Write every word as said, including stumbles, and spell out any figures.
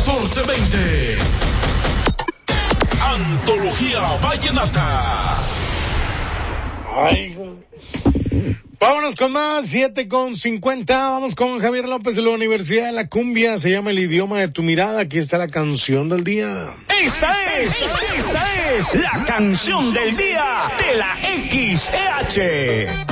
catorce veinte. Antología Vallenata. Ay, vámonos con más, siete con cincuenta, vamos con Javier López de la Universidad de la Cumbia, se llama El idioma de tu mirada, aquí está la canción del día. Esta es, esta es la canción del día de la X E H.